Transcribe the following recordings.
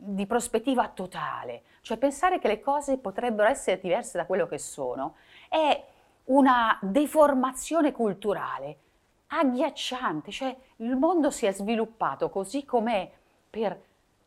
di prospettiva totale, cioè pensare che le cose potrebbero essere diverse da quello che sono, è una deformazione culturale agghiacciante, cioè il mondo si è sviluppato così com'è per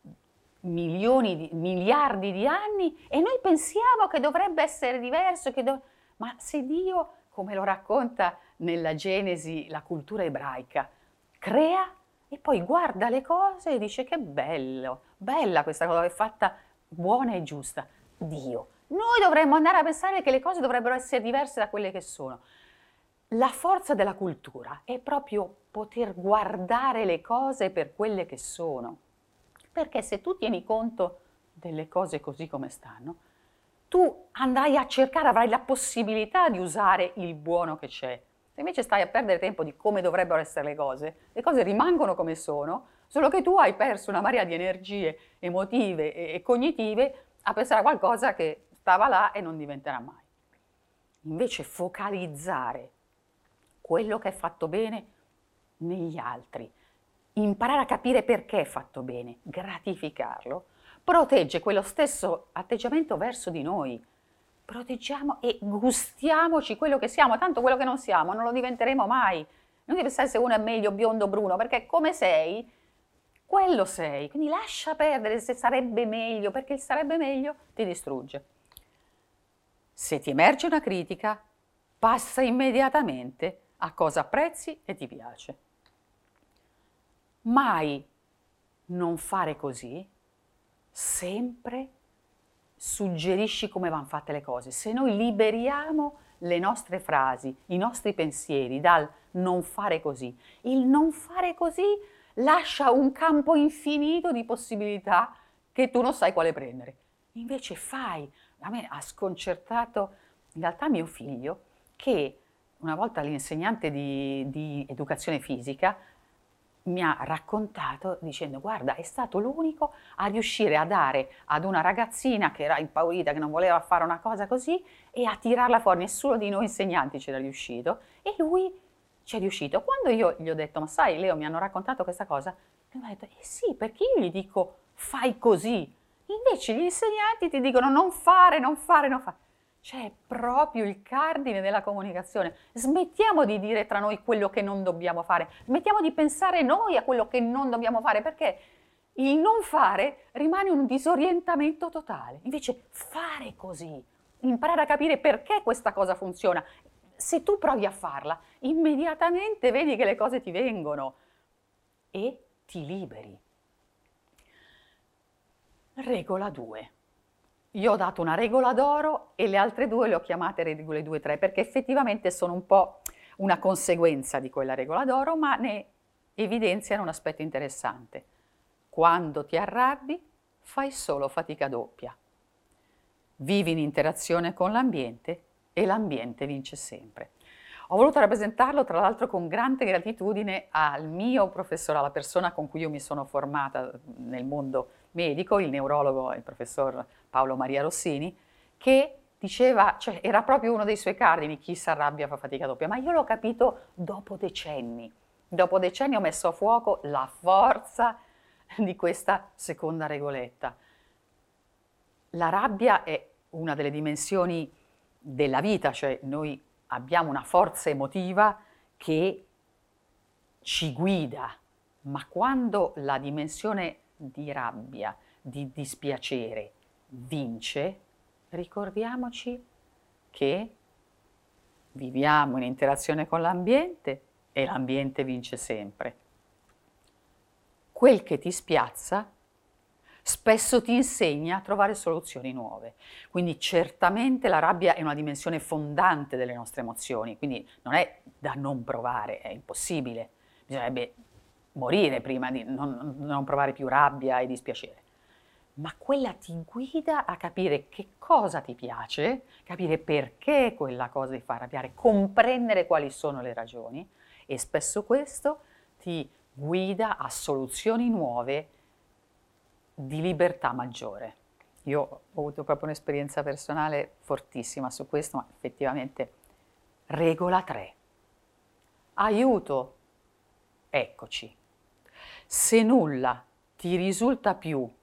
miliardi di anni e noi pensiamo che dovrebbe essere diverso, ma se Dio, come lo racconta nella Genesi la cultura ebraica, crea e poi guarda le cose e dice che bello, bella questa cosa, è fatta buona e giusta. Dio. Noi dovremmo andare a pensare che le cose dovrebbero essere diverse da quelle che sono. La forza della cultura è proprio poter guardare le cose per quelle che sono. Perché se tu tieni conto delle cose così come stanno, tu andrai a cercare, avrai la possibilità di usare il buono che c'è. Se invece stai a perdere tempo di come dovrebbero essere le cose rimangono come sono, solo che tu hai perso una marea di energie emotive e cognitive a pensare a qualcosa che stava là e non diventerà mai. Invece focalizzare quello che è fatto bene negli altri, imparare a capire perché è fatto bene, gratificarlo, protegge quello stesso atteggiamento verso di noi. Proteggiamo e gustiamoci quello che siamo, tanto quello che non siamo non lo diventeremo mai. Non devi pensare se uno è meglio biondo o bruno, perché come sei, quello sei. Quindi lascia perdere se sarebbe meglio, perché il sarebbe meglio ti distrugge. Se ti emerge una critica, passa immediatamente a cosa apprezzi e ti piace. Mai non fare così, sempre suggerisci come vanno fatte le cose. Se noi liberiamo le nostre frasi, i nostri pensieri dal non fare così, il non fare così lascia un campo infinito di possibilità che tu non sai quale prendere. Invece fai. A me ha sconcertato in realtà mio figlio che una volta l'insegnante di educazione fisica mi ha raccontato dicendo guarda è stato l'unico a riuscire a dare ad una ragazzina che era impaurita, che non voleva fare una cosa così e a tirarla fuori, nessuno di noi insegnanti c'era riuscito e lui ci è riuscito. Quando io gli ho detto ma sai Leo mi hanno raccontato questa cosa, lui mi ha detto eh sì perché io gli dico fai così, invece gli insegnanti ti dicono non fare, non fare, non fare. C'è proprio il cardine della comunicazione. Smettiamo di dire tra noi quello che non dobbiamo fare, smettiamo di pensare noi a quello che non dobbiamo fare, perché il non fare rimane un disorientamento totale. Invece fare così, imparare a capire perché questa cosa funziona. Se tu provi a farla, immediatamente vedi che le cose ti vengono e ti liberi. Regola 2. Io ho dato una regola d'oro e le altre due le ho chiamate regole 2-3 perché effettivamente sono un po' una conseguenza di quella regola d'oro, ma ne evidenziano un aspetto interessante. Quando ti arrabbi, fai solo fatica doppia. Vivi in interazione con l'ambiente e l'ambiente vince sempre. Ho voluto rappresentarlo tra l'altro con grande gratitudine al mio professore, alla persona con cui io mi sono formata nel mondo medico, il neurologo, il professor Paolo Maria Rossini, che diceva, cioè era proprio uno dei suoi cardini, chi si arrabbia fa fatica doppia, ma io l'ho capito dopo decenni. Dopo decenni ho messo a fuoco la forza di questa seconda regoletta. La rabbia è una delle dimensioni della vita, cioè noi abbiamo una forza emotiva che ci guida, ma quando la dimensione di rabbia, di dispiacere vince, ricordiamoci che viviamo in interazione con l'ambiente e l'ambiente vince sempre. Quel che ti spiazza spesso ti insegna a trovare soluzioni nuove. Quindi certamente la rabbia è una dimensione fondante delle nostre emozioni, quindi non è da non provare, è impossibile. Bisognerebbe morire prima di non provare più rabbia e dispiacere. Ma quella ti guida a capire che cosa ti piace, capire perché quella cosa ti fa arrabbiare, comprendere quali sono le ragioni e spesso questo ti guida a soluzioni nuove di libertà maggiore. Io ho avuto proprio un'esperienza personale fortissima su questo, ma effettivamente regola 3. Aiuto, eccoci. Se nulla ti risulta più